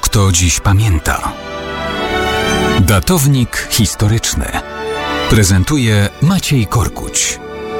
kto dziś pamięta. Datownik historyczny prezentuje Maciej Korkuć.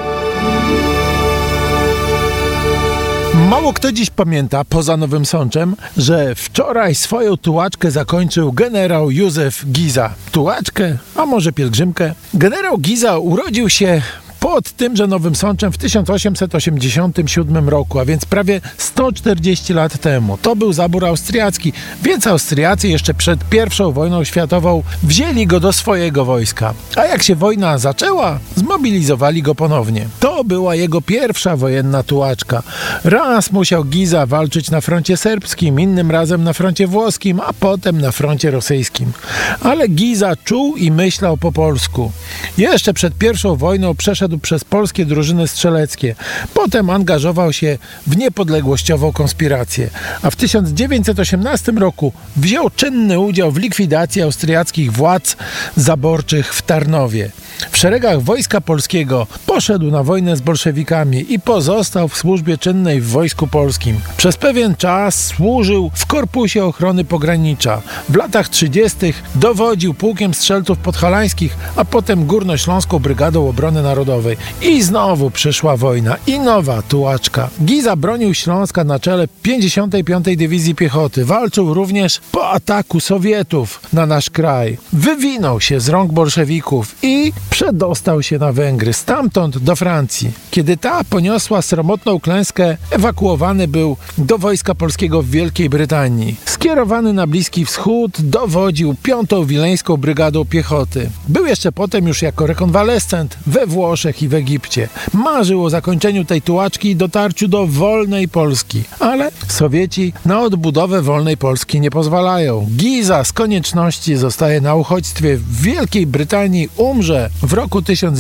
Mało kto dziś pamięta, poza Nowym Sączem, że wczoraj swoją tułaczkę zakończył generał Józef Giza. Tułaczkę, a może pielgrzymkę. Generał Giza urodził się pod tymże Nowym Sączem w 1887 roku, a więc prawie 140 lat temu. To był zabór austriacki, więc Austriacy jeszcze przed I wojną światową wzięli go do swojego wojska. A jak się wojna zaczęła, zmobilizowali go ponownie. To była jego pierwsza wojenna tułaczka. Raz musiał Giza walczyć na froncie serbskim, innym razem na froncie włoskim, a potem na froncie rosyjskim. Ale Giza czuł i myślał po polsku. Jeszcze przed I wojną przeszedł przez polskie drużyny strzeleckie. Potem angażował się w niepodległościową konspirację. A w 1918 roku wziął czynny udział w likwidacji austriackich władz zaborczych w Tarnowie. W szeregach Wojska Polskiego poszedł na wojnę z bolszewikami i pozostał w służbie czynnej w Wojsku Polskim. Przez pewien czas służył w Korpusie Ochrony Pogranicza. W latach 30. dowodził pułkiem strzelców podhalańskich, a potem Górnośląską Brygadą Obrony Narodowej. I znowu przyszła wojna i nowa tułaczka. Giza bronił Śląska na czele 55. Dywizji Piechoty. Walczył również po ataku Sowietów na nasz kraj. Wywinął się z rąk bolszewików i przedostał się na Węgry, stamtąd do Francji. Kiedy ta poniosła sromotną klęskę, ewakuowany był do Wojska Polskiego w Wielkiej Brytanii. Skierowany na Bliski Wschód, dowodził 5. Wileńską Brygadą Piechoty. Był jeszcze potem już jako rekonwalescent we Włoszech i w Egipcie. Marzył o zakończeniu tej tułaczki i dotarciu do wolnej Polski. Ale Sowieci na odbudowę wolnej Polski nie pozwalają. Giza z konieczności zostaje na uchodźstwie w Wielkiej Brytanii, umrze w roku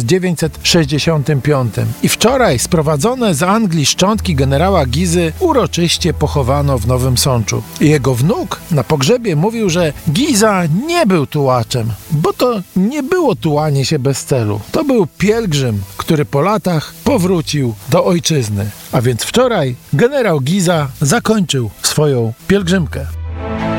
1965. I wczoraj sprowadzone z Anglii szczątki generała Gizy uroczyście pochowano w Nowym Sączu. Jego wnuk na pogrzebie mówił, że Giza nie był tułaczem, bo to nie było tułanie się bez celu. To był pielgrzym, który po latach powrócił do ojczyzny. A więc wczoraj generał Giza zakończył swoją pielgrzymkę.